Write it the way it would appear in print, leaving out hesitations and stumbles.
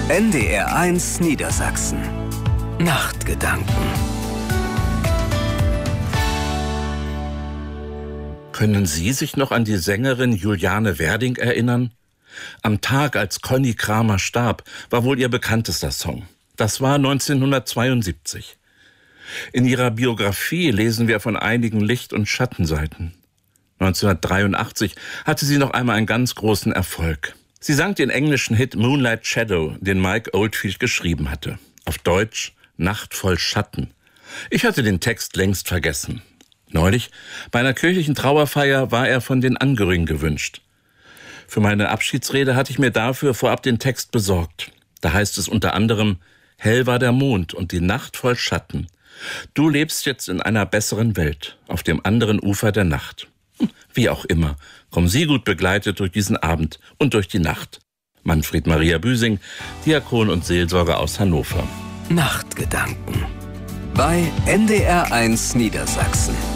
NDR1 Niedersachsen. Nachtgedanken. Können Sie sich noch an die Sängerin Juliane Werding erinnern? Am Tag, als Conny Kramer starb, war wohl ihr bekanntester Song. Das war 1972. In ihrer Biografie lesen wir von einigen Licht- und Schattenseiten. 1983 hatte sie noch einmal einen ganz großen Erfolg. Sie sang den englischen Hit Moonlight Shadow, den Mike Oldfield geschrieben hatte. Auf Deutsch Nacht voll Schatten. Ich hatte den Text längst vergessen. Neulich, bei einer kirchlichen Trauerfeier, war er von den Angehörigen gewünscht. Für meine Abschiedsrede hatte ich mir dafür vorab den Text besorgt. Da heißt es unter anderem: Hell war der Mond und die Nacht voll Schatten. Du lebst jetzt in einer besseren Welt, auf dem anderen Ufer der Nacht. Wie auch immer, kommen Sie gut begleitet durch diesen Abend und durch die Nacht. Manfred Maria Büsing, Diakon und Seelsorger aus Hannover. Nachtgedanken bei NDR1 Niedersachsen.